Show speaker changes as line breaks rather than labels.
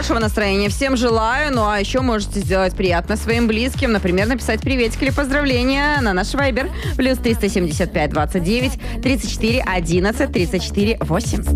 хорошего настроения всем желаю. Ну а еще можете сделать приятно своим близким. Например, написать приветик или поздравления на наш Viber. +375 29 34 11 34 8.